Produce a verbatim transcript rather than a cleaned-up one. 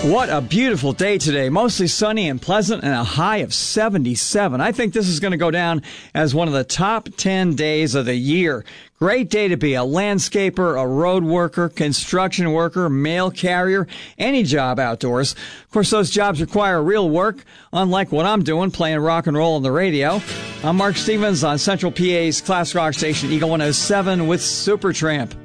What a beautiful day today. Mostly sunny and pleasant and a high of seventy-seven. I think this is going to go down as one of the top ten days of the year. Great day to be a landscaper, a road worker, construction worker, mail carrier, any job outdoors. Of course, those jobs require real work, unlike what I'm doing, playing rock and roll on the radio. I'm Mark Stevens on Central P A's class rock station Eagle one oh seven with Supertramp.